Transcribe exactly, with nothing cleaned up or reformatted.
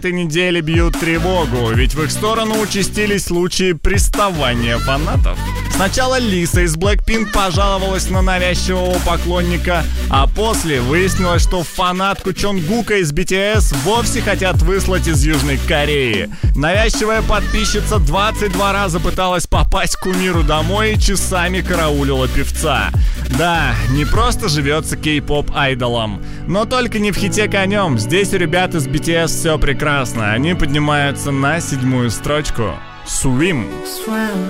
этой неделе бьют тревогу, ведь в их сторону участились случаи приставания фанатов. Сначала Лиса из Blackpink пожаловалась на навязчивого поклонника, а после выяснилось, что фанатку Чонгука из би ти эс вовсе хотят выслать из Южной Кореи. Навязчивая подписчица двадцать два раза пыталась попасть к кумиру домой и часами караулила певца. Да, не просто живется кей-поп айдолом, но только не в хите конем. Здесь у ребят из би ти эс все прекрасно. Они поднимаются на седьмую строчку. Swim. Swim.